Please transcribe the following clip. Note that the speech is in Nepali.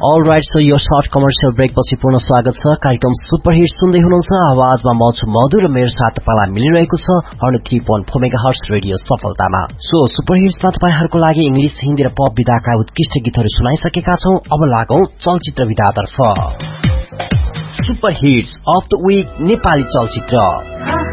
अलराइट, सो यो सर्ट कमर्सियल ब्रेक पछि पुनः स्वागत छ। कार्यक्रम सुपर हिट सुन्दै हुनुहुन्छ। आवाजमा म छु मधु र मेरो साथ तपाईलाई मिलिरहेको छ 103.4 मेगाहर्ट्ज रेडियो सफलतामा। सो सुपर हिट्समा तपाईहरुको लागि इंग्लिश, हिन्दी र पप विधाका उत्कृष्ट गीतहरू सुनाइसकेका छौं। अब लागौं चलचित्र विधातर्फ। Super hits of the week Nepali चलचित्र।